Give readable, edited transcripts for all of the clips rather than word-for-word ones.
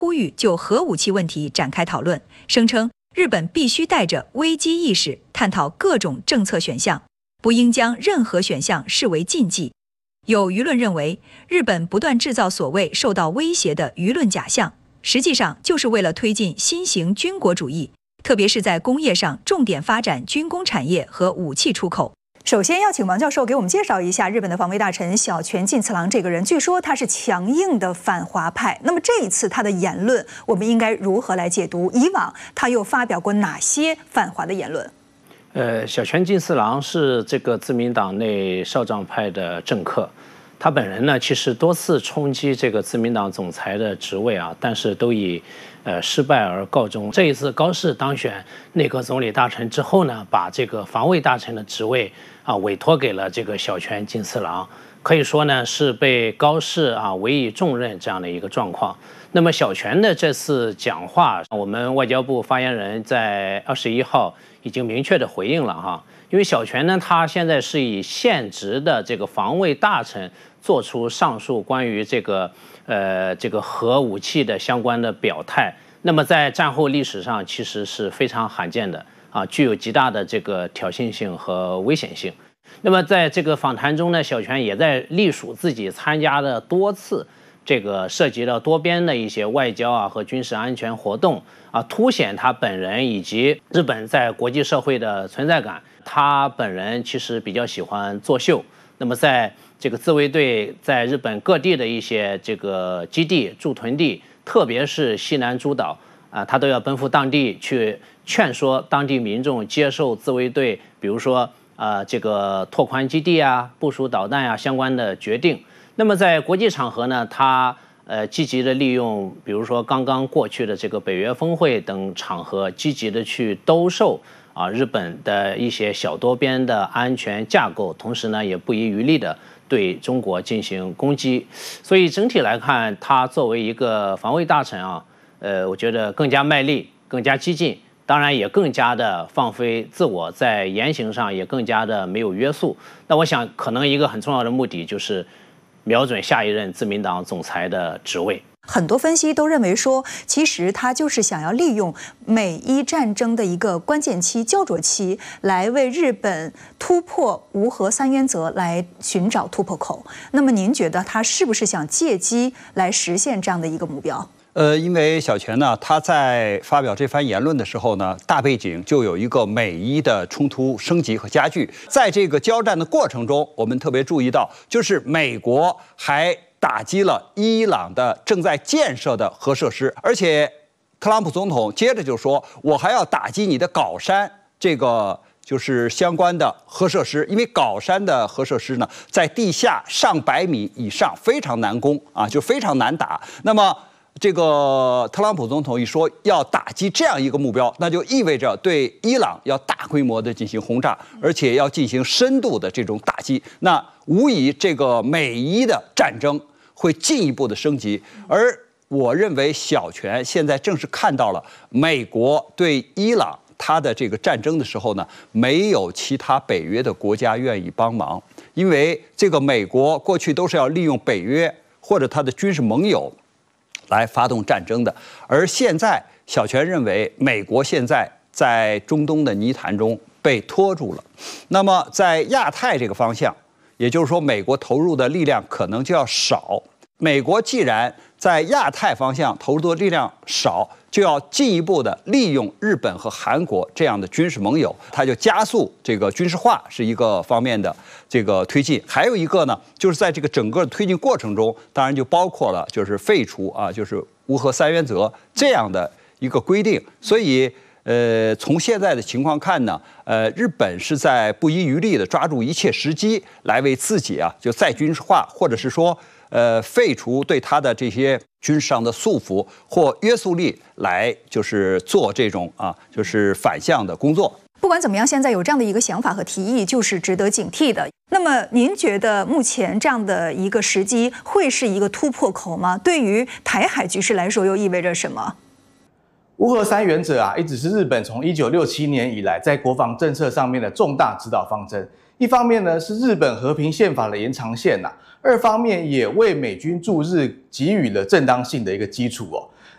呼吁就核武器问题展开讨论，声称日本必须带着危机意识探讨各种政策选项，不应将任何选项视为禁忌。有舆论认为，日本不断制造所谓受到威胁的舆论假象，实际上就是为了推进新型军国主义，特别是在工业上重点发展军工产业和武器出口。首先要请王教授给我们介绍一下日本的防卫大臣小泉进次郎这个人。据说他是强硬的反华派，那么这一次他的言论我们应该如何来解读？以往他又发表过哪些反华的言论？ 小泉进次郎是这个自民党内少壮派的政客，他本人呢其实多次冲击这个自民党总裁的职位啊，但是都以失败而告终。这一次高市当选内阁总理大臣之后呢，把这个防卫大臣的职位委托给了这个小泉进次郎，可以说呢是被高市委以重任这样的一个状况。那么小泉的这次讲话，我们外交部发言人在21号已经明确的回应了哈，因为小泉呢他现在是以现职的这个防卫大臣做出上述关于这个核武器的相关的表态，那么在战后历史上其实是非常罕见的具有极大的这个挑衅性和危险性。那么在这个访谈中呢，小泉也在隶属自己参加的多次这个涉及到多边的一些外交和军事安全活动凸显他本人以及日本在国际社会的存在感。他本人其实比较喜欢作秀，那么在这个自卫队在日本各地的一些这个基地驻屯地，特别是西南诸岛他都要奔赴当地去劝说当地民众接受自卫队，比如说这个拓宽基地部署导弹相关的决定。那么在国际场合呢，他积极的利用，比如说刚刚过去的这个北约峰会等场合，积极的去兜售日本的一些小多边的安全架构，同时呢也不遗余力的对中国进行攻击。所以整体来看，他作为一个防卫大臣我觉得更加卖力，更加激进，当然也更加的放飞自我，在言行上也更加的没有约束。那我想可能一个很重要的目的就是瞄准下一任自民党总裁的职位。 很多分析都认为说，其实他就是想要利用美伊战争的一个关键期、焦灼期，来为日本突破无核三原则来寻找突破口。那么您觉得他是不是想借机来实现这样的一个目标？ 因为小泉呢，他在发表这番言论的时候呢，大背景就有一个美伊的冲突升级和加剧。在这个交战的过程中，我们特别注意到，就是美国还打击了伊朗的正在建设的核设施，而且特朗普总统接着就说，我还要打击你的皋山这个就是相关的核设施，因为皋山的核设施呢，在地下上百米以上，非常难攻就非常难打。那么这个特朗普总统一说要打击这样一个目标，那就意味着对伊朗要大规模的进行轰炸，而且要进行深度的这种打击。那无疑这个美伊的战争会进一步的升级。而我认为小泉现在正是看到了美国对伊朗他的这个战争的时候呢，没有其他北约的国家愿意帮忙，因为这个美国过去都是要利用北约或者他的军事盟友来发动战争的。而现在小泉认为美国现在在中东的泥潭中被拖住了，那么在亚太这个方向，也就是说美国投入的力量可能就要少。美国既然在亚太方向投入的力量少，就要进一步的利用日本和韩国这样的军事盟友，它就加速这个军事化是一个方面的这个推进。还有一个呢，就是在这个整个推进过程中，当然就包括了就是废除就是无核三原则这样的一个规定。所以从现在的情况看呢，日本是在不遗余力的抓住一切时机来为自己就再军事化，或者是说废除对他的这些军事上的束缚或约束力，来就是做这种就是反向的工作。 不管怎么样，现在有这样的一个想法和提议，就是值得警惕的。那么您觉得目前这样的一个时机会是一个突破口吗？对于台海局势来说又意味着什么？ 无核三原则一直是日本从1967年以来在国防政策上面的重大指导方针。一方面呢是日本和平宪法的延长线二方面也为美军驻日给予了正当性的一个基础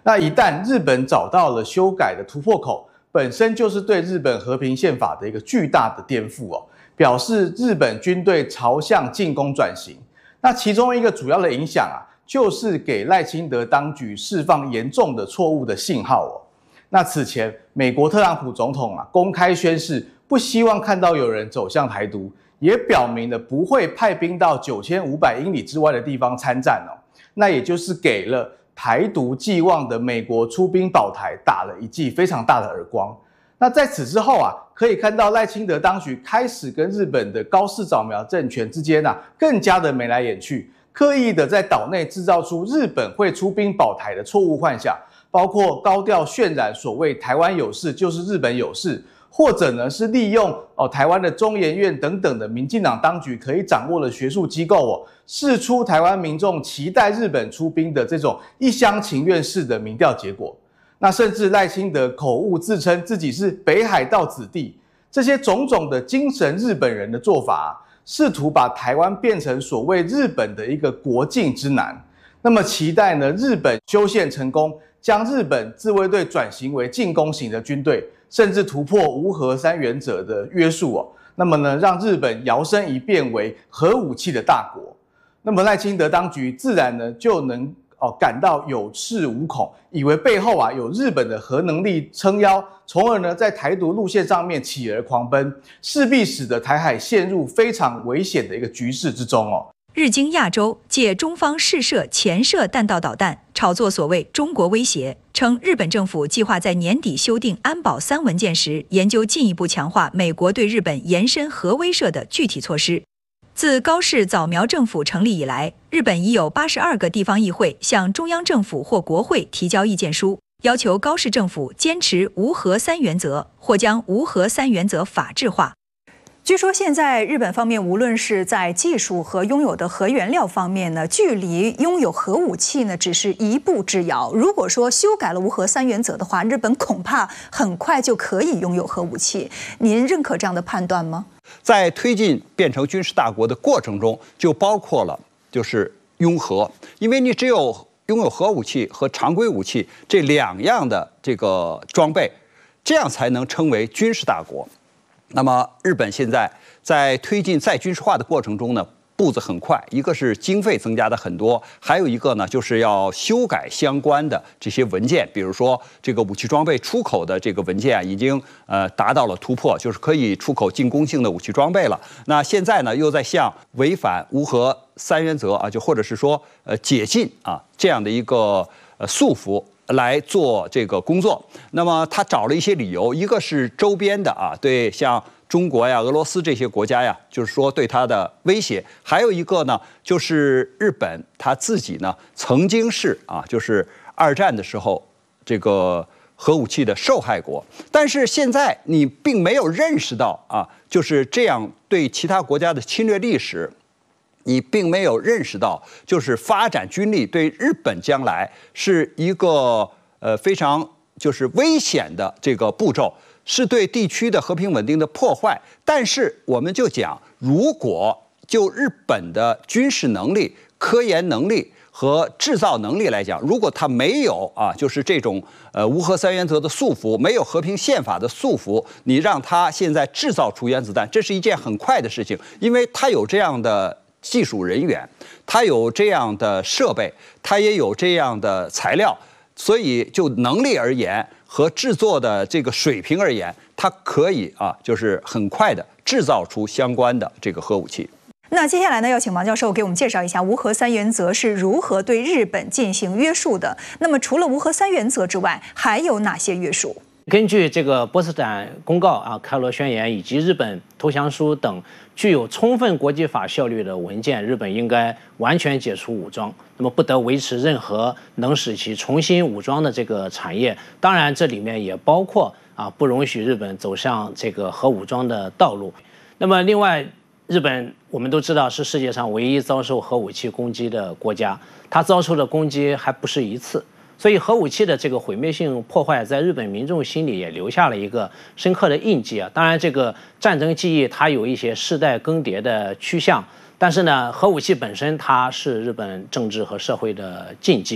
那一旦日本找到了修改的突破口，本身就是对日本和平宪法的一个巨大的颠覆哦，表示日本军队朝向进攻转型。那其中一个主要的影响啊，就是给赖清德当局释放严重的错误的信号哦。那此前，美国特朗普总统啊公开宣示不希望看到有人走向台独，也表明了不会派兵到9500英里之外的地方参战哦。那也就是给了台独寄望的美国出兵保台打了一记非常大的耳光。那在此之后啊，可以看到赖清德当局开始跟日本的高市早苗政权之间更加的眉来眼去，刻意的在岛内制造出日本会出兵保台的错误幻想，包括高调渲染所谓台湾有事就是日本有事，或者呢是利用台湾的中研院等等的民进党当局可以掌握的学术机构释出台湾民众期待日本出兵的这种一厢情愿式的民调结果。那甚至赖清德口误自称自己是北海道子弟，这些种种的精神日本人的做法试图把台湾变成所谓日本的一个国境之南。那么期待呢日本修宪成功，将日本自卫队转型为进攻型的军队，甚至突破无核三原则的约束那么呢让日本摇身一变为核武器的大国。那么赖清德当局自然呢就能感到有恃无恐，以为背后有日本的核能力撑腰，从而呢在台独路线上面起而狂奔，势必使得台海陷入非常危险的一个局势之中日经亚洲借中方试射潜射弹道导弹，炒作所谓中国威胁，称日本政府计划在年底修订安保3文件时，研究进一步强化美国对日本延伸核威慑的具体措施。自高市早苗政府成立以来，日本已有82个地方议会向中央政府或国会提交意见书，要求高市政府坚持无核三原则，或将无核三原则法制化。据说现在日本方面无论是在技术和拥有的核原料方面呢，距离拥有核武器呢只是一步之遥。如果说修改了无核三原则的话，日本恐怕很快就可以拥有核武器。您认可这样的判断吗？ 在推进变成军事大国的过程中，就包括了就是拥核，因为你只有拥有核武器和常规武器这2样的这个装备，这样才能称为军事大国。那么日本现在在推进再军事化的过程中呢，步子很快，一个是经费增加的很多，还有一个呢就是要修改相关的这些文件，比如说这个武器装备出口的这个文件已经达到了突破，就是可以出口进攻性的武器装备了。那现在呢又在向违反无核三原则就或者是说解禁这样的一个束缚来做这个工作。那么他找了一些理由，一个是周边的对像中国呀、俄罗斯这些国家呀，就是说对它的威胁；还有一个呢，就是日本他自己呢曾经是就是2战的时候这个核武器的受害国，但是现在你并没有认识到就是这样对其他国家的侵略历史。你并没有认识到，就是发展军力对日本将来是一个非常就是危险的这个步骤，是对地区的和平稳定的破坏。但是我们就讲，如果就日本的军事能力、科研能力和制造能力来讲，如果它没有就是这种无核三原则的束缚，没有和平宪法的束缚，你让它现在制造出原子弹，这是一件很快的事情，因为它有这样的技术人员，他有这样的设备，他也有这样的材料，所以就能力而言和制作的这个水平而言，他可以就是很快的制造出相关的这个核武器。 那接下来呢，要请王教授给我们介绍一下无核三原则是如何对日本进行约束的。那么除了无核三原则之外，还有哪些约束？ 根据这个波茨坦公告开罗宣言以及日本投降书等具有充分国际法效力的文件，日本应该完全解除武装，那么不得维持任何能使其重新武装的这个产业。当然，这里面也包括不容许日本走向这个核武装的道路。那么，另外，日本我们都知道是世界上唯一遭受核武器攻击的国家，它遭受的攻击还不是一次。所以核武器的这个毁灭性破坏在日本民众心里也留下了一个深刻的印记当然，这个战争记忆它有一些世代更迭的趋向，但是呢，核武器本身它是日本政治和社会的禁忌。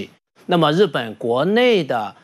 那么日本国内的